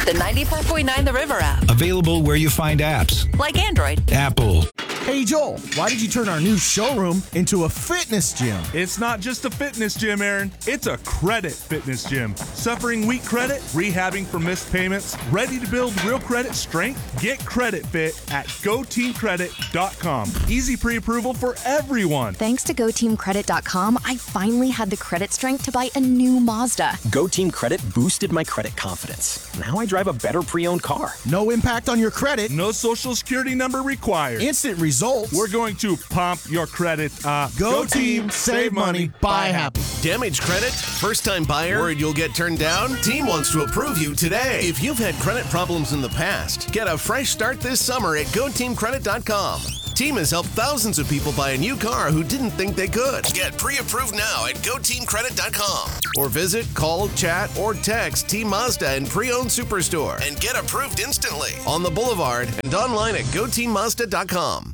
The 94.9 The River app. Available where you find apps. Like Android. Apple. Hey, Joel, why did you turn our new showroom into a fitness gym? It's not just a fitness gym, Aaron. It's a credit fitness gym. Suffering weak credit, rehabbing for missed payments, ready to build real credit strength? Get Credit Fit at GoTeamCredit.com. Easy pre-approval for everyone. Thanks to GoTeamCredit.com, I finally had the credit strength to buy a new Mazda. GoTeam Credit boosted my credit confidence. Now I drive a better pre-owned car. No impact on your credit. No social security number required. Instant results. We're going to pump your credit. Go Team, save money, buy happy. Damage credit? First-time buyer? Worried you'll get turned down? Team wants to approve you today. If you've had credit problems in the past, get a fresh start this summer at GoTeamCredit.com. Team has helped thousands of people buy a new car who didn't think they could. Get pre-approved now at GoTeamCredit.com. Or visit, call, chat, or text Team Mazda and Pre-Owned Superstore and get approved instantly on the Boulevard and online at GoTeamMazda.com.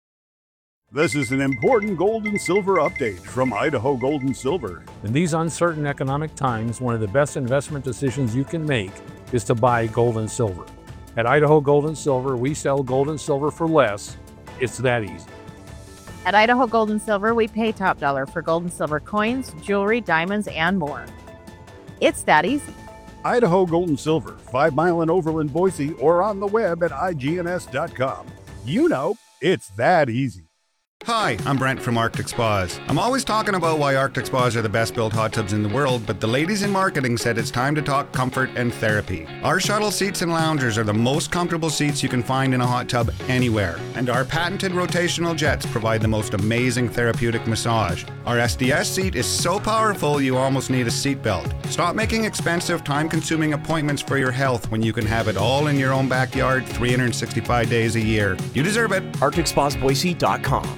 This is an important gold and silver update from Idaho Gold and Silver. In these uncertain economic times, one of the best investment decisions you can make is to buy gold and silver. At Idaho Gold and Silver, we sell gold and silver for less. It's that easy. At Idaho Gold and Silver, we pay top dollar for gold and silver coins, jewelry, diamonds, and more. It's that easy. Idaho Gold and Silver, 5 Mile and Overland, Boise, or on the web at igns.com. You know, it's that easy. Hi, I'm Brent from Arctic Spas. I'm always talking about why Arctic Spas are the best built hot tubs in the world, but the ladies in marketing said it's time to talk comfort and therapy. Our shuttle seats and loungers are the most comfortable seats you can find in a hot tub anywhere, and our patented rotational jets provide the most amazing therapeutic massage. Our SDS seat is so powerful you almost need a seatbelt. Stop making expensive, time-consuming appointments for your health when you can have it all in your own backyard 365 days a year. You deserve it. ArcticSpasBoise.com.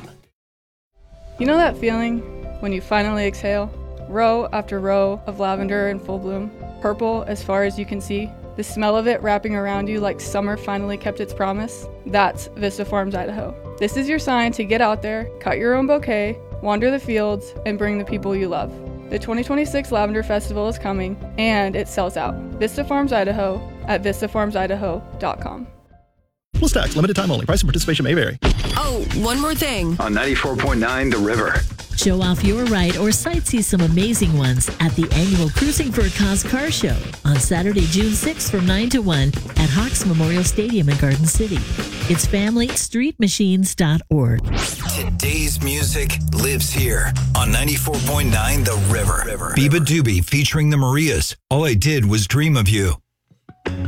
You know that feeling when you finally exhale? Row after row of lavender in full bloom, purple as far as you can see. The smell of it wrapping around you like summer finally kept its promise. That's Vista Farms, Idaho. This is your sign to get out there, cut your own bouquet, wander the fields, and bring the people you love. The 2026 Lavender Festival is coming, and it sells out. Vista Farms, Idaho at VistaFarmsIdaho.com. Plus tax, limited time only. Price and participation may vary. Oh, one more thing. On 94.9 The River. Show off your ride or sightsee some amazing ones at the annual Cruising for a Cause car show on Saturday, June 6th from 9 to 1 at Hawks Memorial Stadium in Garden City. It's FamilyStreetMachines.org. Today's music lives here on 94.9 The River. Biba Doobie featuring the Marias. All I Did Was Dream of You.